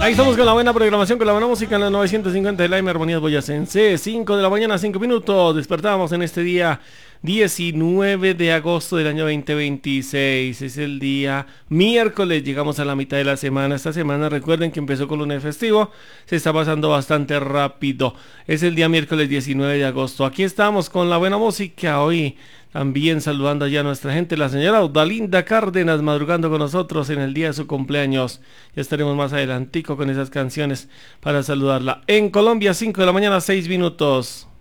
Ahí estamos con la buena programación, con la buena música en la 950 de la M Armonías Boyacense. 5 de la mañana, 5 minutos. Despertamos en este día 19 de agosto del año 2026. Es el día miércoles. Llegamos a la mitad de la semana. Esta semana, recuerden que empezó con lunes festivo. Se está pasando bastante rápido. Es el día miércoles 19 de agosto. Aquí estamos con la buena música. Hoy también saludando allá a nuestra gente, la señora Odalinda Cárdenas, madrugando con nosotros en el día de su cumpleaños. Ya estaremos más adelantico con esas canciones para saludarla. En Colombia, 5 de la mañana, 6 minutos.